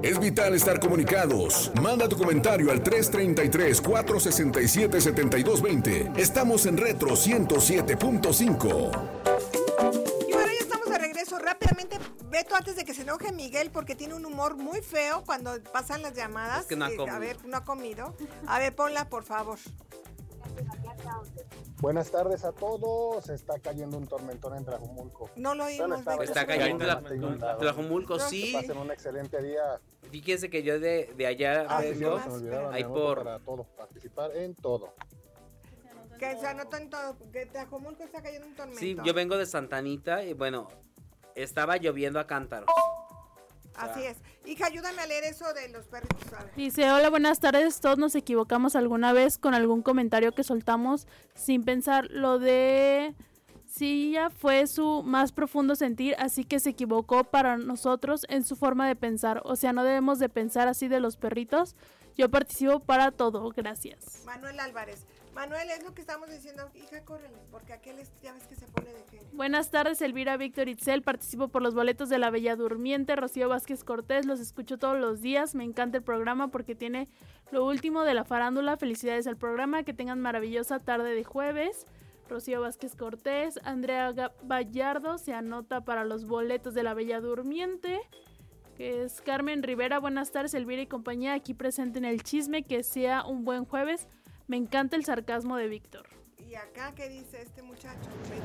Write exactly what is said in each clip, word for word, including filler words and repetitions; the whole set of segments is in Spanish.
Es vital estar comunicados. Manda tu comentario al tres treinta y tres, cuatrocientos sesenta y siete, setenta y dos veinte. Estamos en Retro ciento siete punto cinco. Y bueno, ya estamos de regreso. Rápidamente, Beto, antes de que se enoje Miguel, porque tiene un humor muy feo cuando pasan las llamadas. Es que no ha eh, comido. A ver, no ha comido. A ver, ponla, por favor. Buenas tardes a todos. Está cayendo un tormentón en Tlajumulco. No lo oímos. Está, Beto. Está cayendo la Tlajumulco, No, sí. Que pasen un excelente día. Fíjense que yo de, de allá Ah, vengo, sí, Se me olvidaba, ahí me anoto por... para todo, participar en todo. Que se anotó en todo. Que Tlajomulco está cayendo un tormento. Sí, yo vengo de Santa Anita y bueno, estaba lloviendo a cántaros. Así es. Hija, ayúdame a leer eso de los perritos. A ver. Dice, hola, buenas tardes, todos nos equivocamos alguna vez con algún comentario que soltamos sin pensar. Lo de Silla fue su más profundo sentir, así que se equivocó para nosotros en su forma de pensar. O sea, no debemos de pensar así de los perritos. Yo participo para todo, gracias. Manuel Álvarez. Manuel, es lo que estamos diciendo. Hija, córrele, porque aquel es, ya ves que se pone de genio. Buenas tardes, Elvira, Víctor, Itzel, participo por los boletos de La Bella Durmiente, Rocío Vázquez Cortés, los escucho todos los días, me encanta el programa porque tiene lo último de la farándula, felicidades al programa, que tengan maravillosa tarde de jueves. Rocío Vázquez Cortés, Andrea Vallardo se anota para los boletos de La Bella Durmiente, que es Carmen Rivera, buenas tardes, Elvira y compañía, aquí presente en el chisme, que sea un buen jueves, me encanta el sarcasmo de Víctor. ¿Y acá qué dice este muchacho?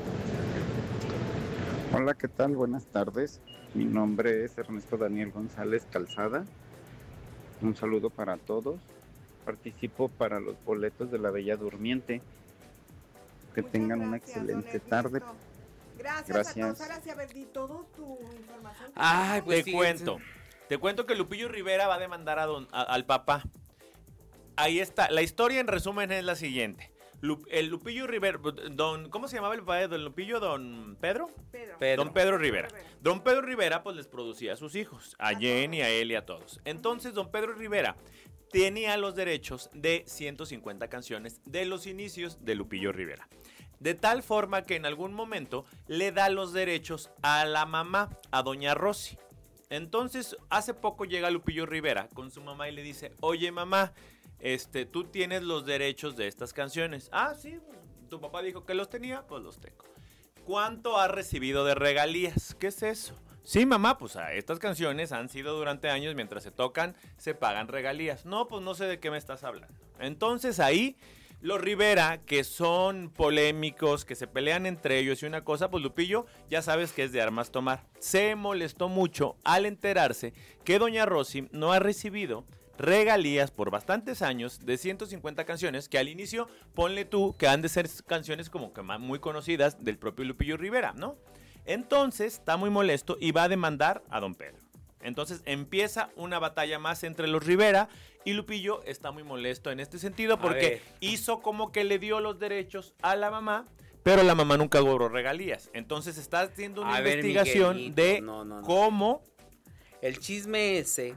Hola, ¿qué tal? Buenas tardes. Mi nombre es Ernesto Daniel González Calzada. Un saludo para todos. Participo para los boletos de La Bella Durmiente. Que Muchas tengan una gracias, excelente don tarde. Ernesto. Gracias, Gracias. a todos. Ahora sí, a ver, di todo tu información. Ay, pues Te sí, cuento. Te cuento que Lupillo Rivera va a demandar a don, a- al papá. Ahí está. La historia en resumen es la siguiente. Lu- el Lupillo Rivera, don, ¿cómo se llamaba el papá de don Lupillo? ¿Don Pedro? Pedro. Pedro. Don Pedro Rivera. Rivera. Don Pedro Rivera pues les producía a sus hijos, a A Jenny, todos. a él y a todos. Entonces don Pedro Rivera tenía los derechos de ciento cincuenta canciones de los inicios de Lupillo Rivera. De tal forma que en algún momento le da los derechos a la mamá, a doña Rosy. Entonces hace poco llega Lupillo Rivera con su mamá y le dice, oye mamá, este, tú tienes los derechos de estas canciones. Ah, sí, tu papá dijo que los tenía, pues los tengo. ¿Cuánto ha recibido de regalías? ¿Qué es eso? Sí, mamá, pues ah, estas canciones han sido durante años, mientras se tocan, se pagan regalías. No, pues no sé de qué me estás hablando. Entonces ahí, los Rivera, que son polémicos, que se pelean entre ellos y una cosa, pues Lupillo ya sabes que es de armas tomar. Se molestó mucho al enterarse que doña Rosy no ha recibido regalías por bastantes años de ciento cincuenta canciones que al inicio, ponle tú, que han de ser canciones como que muy conocidas del propio Lupillo Rivera, ¿no? Entonces está muy molesto y va a demandar a don Pedro. Entonces empieza una batalla más entre los Rivera y Lupillo está muy molesto en este sentido porque hizo como que le dio los derechos a la mamá, pero la mamá nunca cobró regalías. Entonces está haciendo una A ver, investigación Miguelito, de no, no, no. cómo... El chisme ese...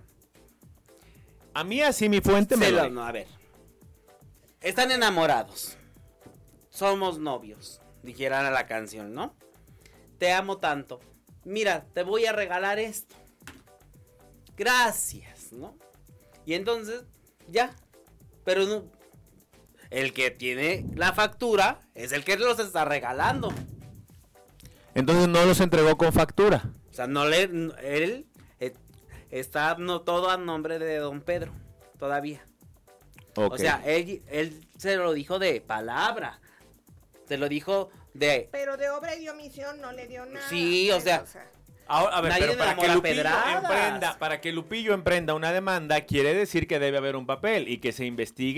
A mí así mi fuente me Se lo lo- dijo. no, a ver. Están enamorados. Somos novios, dijeran a la canción, ¿no? Te amo tanto. Mira, te voy a regalar esto. Gracias, ¿no? Y entonces, ya. Pero no. El que tiene la factura es el que los está regalando. Entonces no los entregó con factura. O sea, no le. Él eh, está no, todo a nombre de don Pedro. Todavía. Ok. O sea, él, él se lo dijo de palabra. Se lo dijo de... Pero de obra y de omisión no le dio nada. Sí, o sea... Ahora, a ver, Nadie pero para que, enamora Lupillo pedradas. emprenda, para que Lupillo emprenda una demanda, quiere decir que debe haber un papel y que se investigue